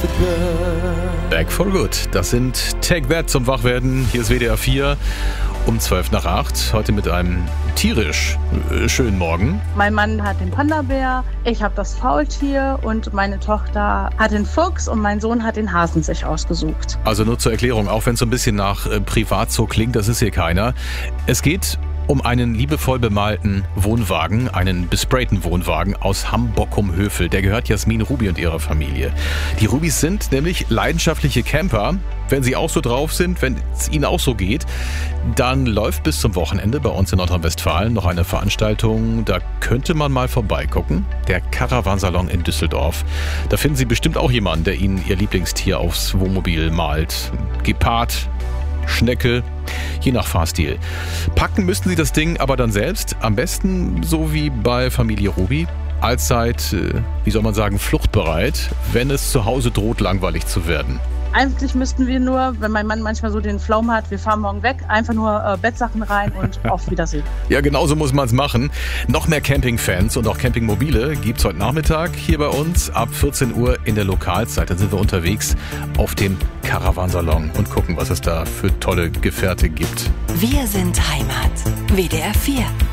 Back for Good. Das sind Take That zum Wachwerden. Hier ist WDR 4 um 7:55. Heute mit einem tierisch schönen Morgen. Mein Mann hat den Panda-Bär, ich habe das Faultier und meine Tochter hat den Fuchs und mein Sohn hat den Hasen sich ausgesucht. Also nur zur Erklärung, auch wenn es so ein bisschen nach Privatzoo klingt, das ist hier keiner. Es geht um einen liebevoll bemalten Wohnwagen, einen besprayten Wohnwagen aus Hamm-Bockum-Hövel. Der gehört Jasmin Ruby und ihrer Familie. Die Rubys sind nämlich leidenschaftliche Camper. Wenn sie auch so drauf sind, wenn es ihnen auch so geht, dann läuft bis zum Wochenende bei uns in Nordrhein-Westfalen noch eine Veranstaltung. Da könnte man mal vorbeigucken. Der Caravansalon in Düsseldorf. Da finden Sie bestimmt auch jemanden, der Ihnen Ihr Lieblingstier aufs Wohnmobil malt. Gepard, Schnecke, je nach Fahrstil. Packen müssten Sie das Ding aber dann selbst, am besten so wie bei Familie Ruby, allzeit, wie soll man sagen, fluchtbereit, wenn es zu Hause droht, langweilig zu werden. Eigentlich müssten wir nur, wenn mein Mann manchmal so den Flaum hat, wir fahren morgen weg, einfach nur Bettsachen rein und auf Wiedersehen. Ja, genauso muss man es machen. Noch mehr Campingfans und auch Campingmobile gibt's heute Nachmittag hier bei uns ab 14 Uhr in der Lokalzeit. Dann sind wir unterwegs auf dem Caravansalon und gucken, was es da für tolle Gefährte gibt. Wir sind Heimat. WDR 4.